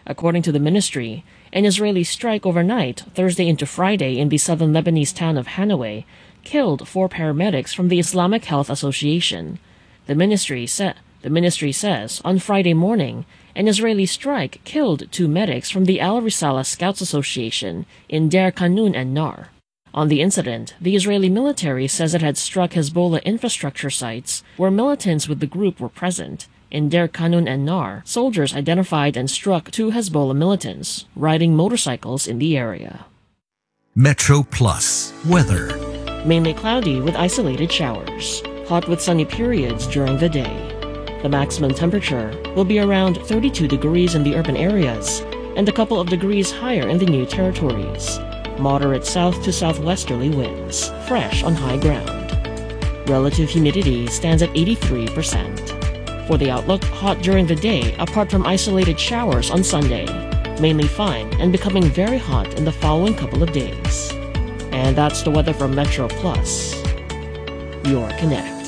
According to the ministry, an Israeli strike overnight, Thursday into Friday, in the southern Lebanese town of Hanaway killed 4 paramedics from the Islamic Health Association. The ministry says on Friday morning, an Israeli strike killed 2 medics from the Al Risala Scouts Association in Deir Kanun and Nar. On the incident, the Israeli military says it had struck Hezbollah infrastructure sites where militants with the group were present. In Deir Kanun and Nar, soldiers identified and struck 2 Hezbollah militants riding motorcycles in the area. Metro Plus weather. Mainly cloudy with isolated showers. Hot with sunny periods during the day. The maximum temperature will be around 32 degrees in the urban areas and a couple of degrees higher in the New Territories. Moderate south to southwesterly winds, fresh on high ground. Relative humidity stands at 83%. For the outlook, hot during the day apart from isolated showers on Sunday. Mainly fine and becoming very hot in the following couple of days. And that's the weather from Metro Plus, your connect.